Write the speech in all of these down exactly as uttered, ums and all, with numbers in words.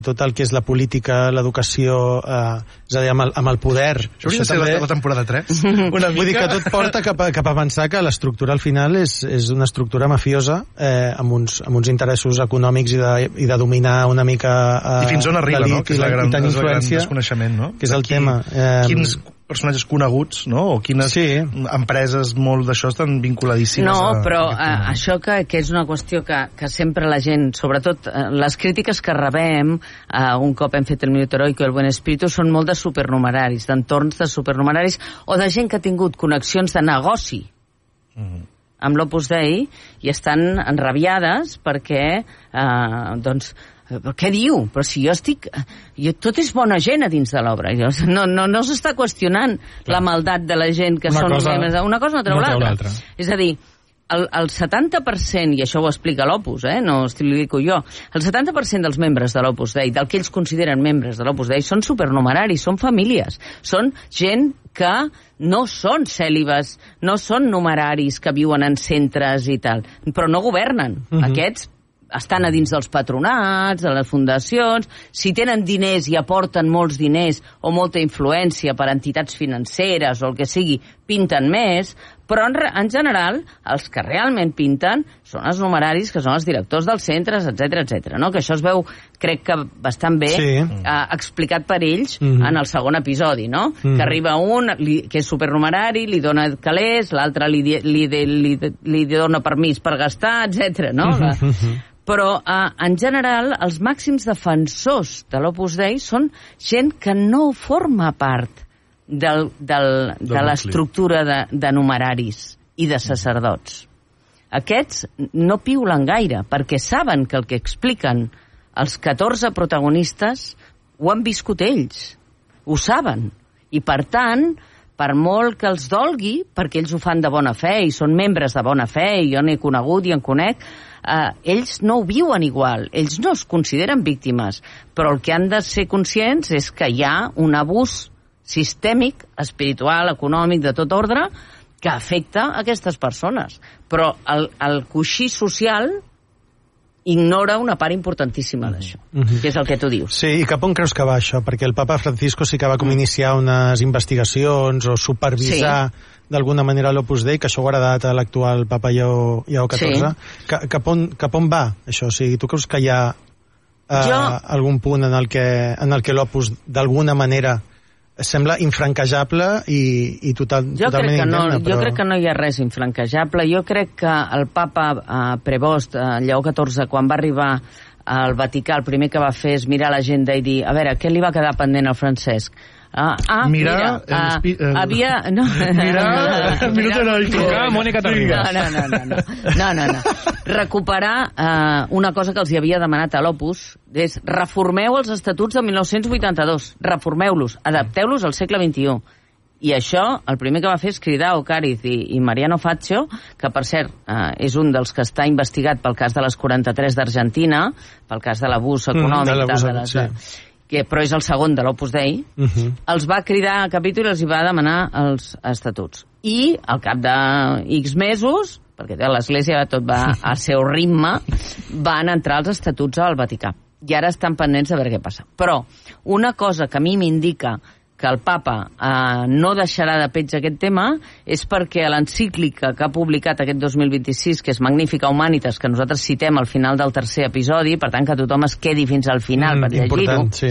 tot el que és la política, l'educació, eh, és a dir, amb el, amb el poder. Això hauria de ser també... la temporada tres. Una Vull dir que tot porta cap a, cap a pensar que l'estructura al final és, és una estructura mafiosa eh, amb, uns, amb uns interessos econòmics i de, i de dominar una mica eh, i fins on arriba, no? Que és, la gran, és el gran desconeixement, no? Que és el Qui, tema. Eh, quins personatges coneguts, no? O quines sí. empreses molt d'això estan vinculadíssimes. No, a, però a a, això que, que és una qüestió que, que sempre la gent, sobretot les crítiques que rebem, eh, un cop hem fet el Minuto Heroico i el Buen Espíritu, són molt de supernumeraris, d'entorns de supernumeraris, o de gent que ha tingut connexions de negoci mm-hmm. amb l'Opus Dei i estan enrabiades perquè, eh, doncs, però què diu? Però si jo estic... Jo, tot és bona gent a dins de l'obra. No, no, no s'està qüestionant Clar. la maldat de la gent que una són... Cosa, una cosa no treu no l'altra. És a dir, el, el setanta per cent, i això ho explica l'Opus, eh? No ho dic jo, el setanta per cent dels membres de l'Opus Dei, del que ells consideren membres de l'Opus Dei, són supernumeraris, són famílies, són gent que no són cèlibes, no són numeraris que viuen en centres i tal, però no governen. Uh-huh. Aquests estan a dins dels patronats, de les fundacions, si tenen diners i aporten molts diners o molta influència per entitats financeres o el que sigui, pinten més, però en, en general els que realment pinten són els numeraris, que són els directors dels centres, etcètera, etcètera, no? Que això es veu, crec que bastant bé, sí. eh, explicat per ells mm-hmm. en el segon episodi, no? Mm-hmm. Que arriba un, li, que és supernumerari, li dona calés, l'altre li, li, li, li, li dona permís per gastar, etcètera, no? Mm-hmm. Però, eh, en general, els màxims defensors de l'Opus Dei són gent que no forma part del, del, de l'estructura de, de numeraris i de sacerdots. Aquests no piulen gaire, perquè saben que el que expliquen els catorze protagonistes ho han viscut ells, ho saben. I, per tant, per molt que els dolgui, perquè ells ho fan de bona fe i són membres de bona fe, i jo n'he conegut i en conec, eh, ells no ho viuen igual, ells no es consideren víctimes, però el que han de ser conscients és que hi ha un abús sistèmic, espiritual, econòmic, de tot ordre, que afecta a aquestes persones. Però el, el coixí social ignora una part importantíssima d'això, mm-hmm. que és el que tu dius. Sí, i cap on creus que va això? Perquè el papa Francisco sí que va com iniciar unes investigacions o supervisar sí. d'alguna manera l'Opus Dei, que això ho ha heredat a l'actual papa Lleó catorze. Sí. Cap, cap, on, cap on va això? O sigui, tu creus que hi ha eh, jo... algun punt en el que, en el que l'Opus d'alguna manera sembla infranquejable i, i total, jo totalment crec que interna, no, però... Jo crec que no hi ha res infranquejable. Jo crec que el papa eh, Prevost, eh, Lleó catorze, quan va arribar al Vaticà, el primer que va fer és mirar l'agenda i dir, a veure, què li va quedar pendent al Francesc? Ah, ah mira, mira el, uh, uh, havia... No, mira, el Minuto Heroico. Mònica Tarrida. No, no, no, no, no, no, no. Recuperar uh, una cosa que els hi havia demanat a l'Opus, és reformeu els estatuts de mil nou-cents vuitanta-dos, reformeu-los, adapteu-los al segle vint-i-u. I això, el primer que va fer és cridar Ocariz i, i Mariano Faccio, que per cert uh, és un dels que està investigat pel cas de les quaranta-tres d'Argentina, pel cas de l'abús econòmic, mm, de l'abús, de les, sí. que, però és el segon de l'Opus Dei, uh-huh. els va cridar a capítol i els hi va demanar els estatuts. I al cap de X mesos, perquè l'Església tot va al seu ritme, van entrar els estatuts al Vaticà. I ara estan pendents de veure què passa. Però una cosa que a mi m'indica que el papa eh, no deixarà de petja aquest tema és perquè a l'encíclica que ha publicat aquest dos mil vint-i-sis, que és Magnifica Humanitas, que nosaltres citem al final del tercer episodi, per tant que tothom es quedi fins al final mm, per llegir-ho, sí.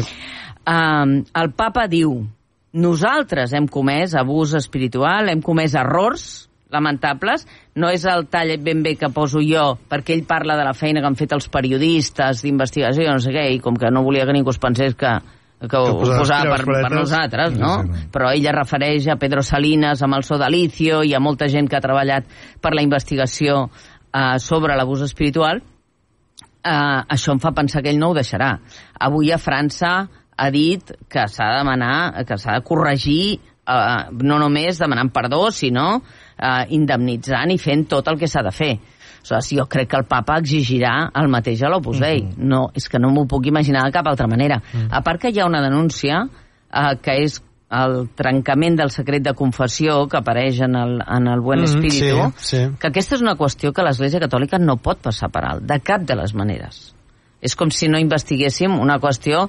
eh, el papa diu: nosaltres hem comès abús espiritual, hem comès errors lamentables, no és el tall ben bé que poso jo, perquè ell parla de la feina que han fet els periodistes d'investigació, no sé què, i com que no volia que ningú es pensés que que ho que posava per, per nosaltres, no? Sí, sí. Però ell es refereix a Pedro Salinas, amb el Sodalicio, i a molta gent que ha treballat per la investigació eh, sobre l'abús espiritual. Eh, això em fa pensar que ell no ho deixarà. Avui a França ha dit que s'ha de demanar, que s'ha de corregir, eh, no només demanant perdó, sinó eh, indemnitzant i fent tot el que s'ha de fer. O sigui, jo crec que el papa exigirà el mateix a l'Opus Dei. Mm-hmm. No, és que no m'ho puc imaginar de cap altra manera. Mm. A part que hi ha una denúncia eh, que és el trencament del secret de confessió que apareix en el, en el Buen Espíritu, mm, sí, sí. que aquesta és una qüestió que l'Església Catòlica no pot passar per alt, de cap de les maneres. És com si no investiguéssim una qüestió